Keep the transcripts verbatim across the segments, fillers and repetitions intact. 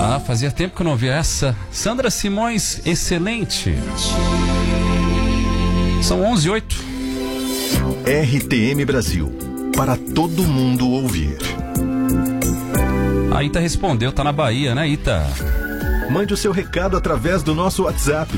Ah, fazia tempo que eu não ouvia essa. Sandra Simões, excelente. São onze e oito. R T M Brasil, para todo mundo ouvir. A Ita respondeu, tá na Bahia, né, Ita? Mande o seu recado através do nosso WhatsApp.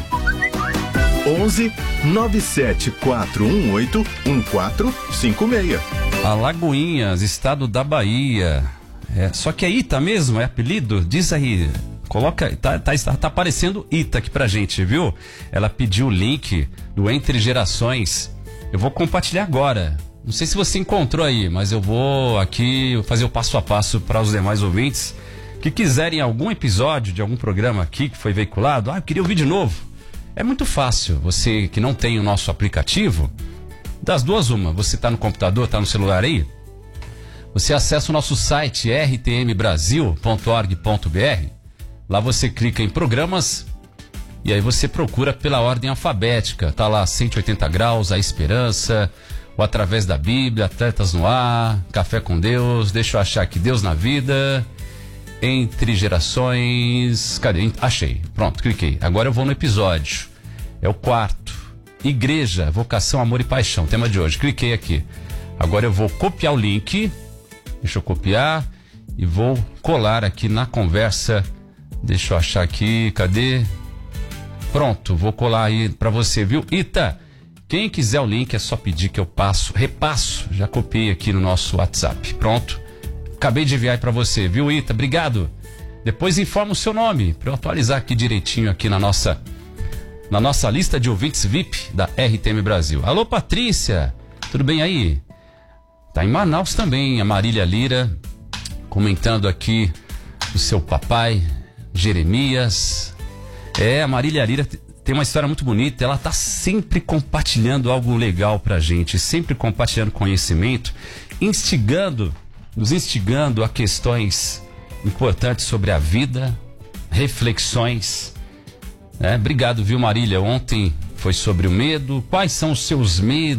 onze nove sete quatro um oito um quatro cinco seis. Alagoinhas, estado da Bahia. É, só que é Ita mesmo, é apelido? Diz aí, coloca, tá, tá, tá aparecendo Ita aqui pra gente, viu? Ela pediu o link do Entre Gerações. Eu vou compartilhar agora. Não sei se você encontrou aí, mas eu vou aqui fazer o passo a passo para os demais ouvintes que quiserem algum episódio de algum programa aqui que foi veiculado. Ah, eu queria ouvir de novo. É muito fácil. Você que não tem o nosso aplicativo, das duas uma, você está no computador, está no celular aí, você acessa o nosso site r t m brasil ponto org ponto b r. Lá você clica em programas e aí você procura pela ordem alfabética. Tá lá cento e oitenta graus, A Esperança, o Através da Bíblia, Atletas no Ar, Café com Deus, deixa eu achar aqui, Deus na Vida, Entre Gerações. Cadê? Achei. Pronto, cliquei. Agora eu vou no episódio. É o quarto. Igreja, Vocação, Amor e Paixão, tema de hoje. Cliquei aqui. Agora eu vou copiar o link. Deixa eu copiar e vou colar aqui na conversa. Deixa eu achar aqui. Cadê? Pronto, vou colar aí pra você, viu? Ita, quem quiser o link é só pedir que eu passo, repasso. Já copiei aqui no nosso WhatsApp. Pronto. Acabei de enviar para você, viu, Ita? Obrigado. Depois informa o seu nome para eu atualizar aqui direitinho aqui na nossa na nossa lista de ouvintes V I P da R T M Brasil. Alô, Patrícia, tudo bem aí? Tá em Manaus também, a Marília Lira comentando aqui o seu papai, Jeremias. É, a Marília Lira tem uma história muito bonita, ela tá sempre compartilhando algo legal pra gente, sempre compartilhando conhecimento, instigando, nos instigando a questões importantes sobre a vida, reflexões. É, obrigado, viu, Marília? Ontem foi sobre o medo. Quais são os seus medos?